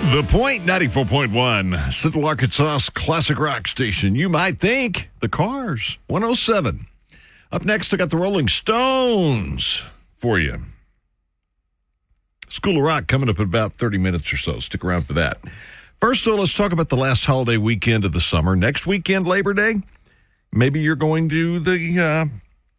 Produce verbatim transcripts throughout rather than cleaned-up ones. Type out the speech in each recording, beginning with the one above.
The Point, ninety-four point one, Central Arkansas's classic rock station. You might think the Cars, one oh seven. Up next, I got the Rolling Stones for you. School of Rock coming up in about thirty minutes or so. Stick around for that. First, though, let's talk about the last holiday weekend of the summer. Next weekend, Labor Day, maybe you're going to the uh,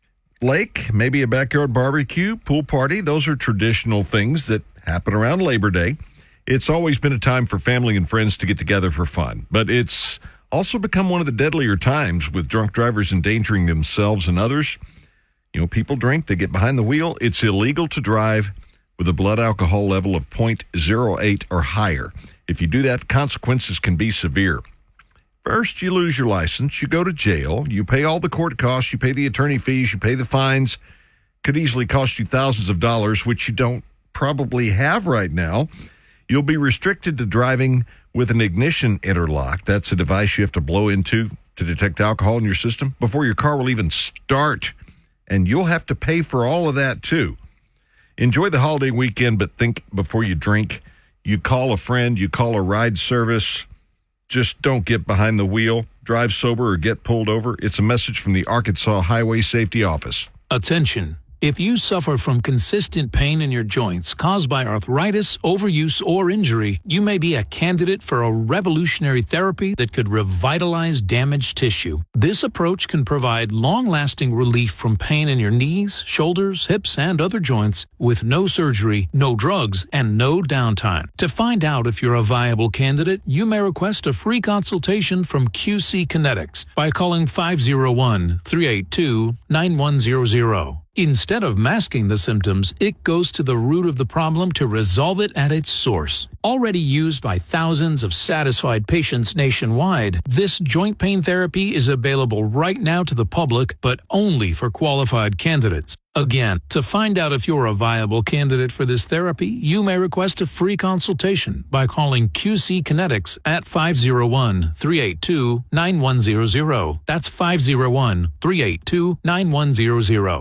lake, maybe a backyard barbecue, pool party. Those are traditional things that happen around Labor Day. It's always been a time for family and friends to get together for fun, but it's also become one of the deadlier times with drunk drivers endangering themselves and others. You know, people drink, they get behind the wheel. It's illegal to drive with a blood alcohol level of point zero eight or higher. If you do that, consequences can be severe. First, you lose your license, you go to jail, you pay all the court costs, you pay the attorney fees, you pay the fines. Could easily cost you thousands of dollars, which you don't probably have right now. You'll be restricted to driving with an ignition interlock. That's a device you have to blow into to detect alcohol in your system before your car will even start. And you'll have to pay for all of that, too. Enjoy the holiday weekend, but think before you drink. You call a friend, you call a ride service. Just don't get behind the wheel, drive sober, or get pulled over. It's a message from the Arkansas Highway Safety Office. Attention. If you suffer from consistent pain in your joints caused by arthritis, overuse, or injury, you may be a candidate for a revolutionary therapy that could revitalize damaged tissue. This approach can provide long-lasting relief from pain in your knees, shoulders, hips, and other joints with no surgery, no drugs, and no downtime. To find out if you're a viable candidate, you may request a free consultation from Q C Kinetics by calling five oh one, three eight two, nine one zero zero. Instead of masking the symptoms, it goes to the root of the problem to resolve it at its source. Already used by thousands of satisfied patients nationwide, this joint pain therapy is available right now to the public, but only for qualified candidates. Again, to find out if you're a viable candidate for this therapy, you may request a free consultation by calling Q C Kinetics at five oh one, three eight two, nine one zero zero. That's five oh one, three eight two, nine one zero zero.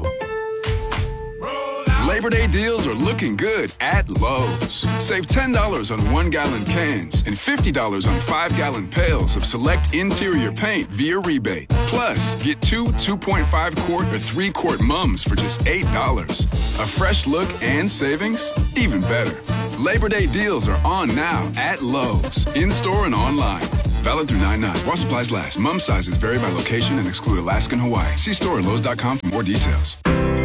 Labor Day deals are looking good at Lowe's. Save ten dollars on one-gallon cans and fifty dollars on five-gallon pails of select interior paint via rebate. Plus, get two two point five quart or three quart mums for just eight dollars. A fresh look and savings? Even better. Labor Day deals are on now at Lowe's, in-store and online. Valid through nine nine. While supplies last. Mum sizes vary by location and exclude Alaska and Hawaii. See store at Lowe's dot com for more details.